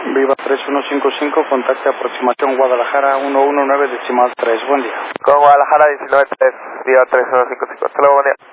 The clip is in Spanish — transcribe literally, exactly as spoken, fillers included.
Viva tres uno cinco cinco, contacte aproximación Guadalajara uno uno nueve decimal tres. Buen día. Con Guadalajara diecinueve tres, Viva tres uno cinco cinco. Hasta luego, buen día.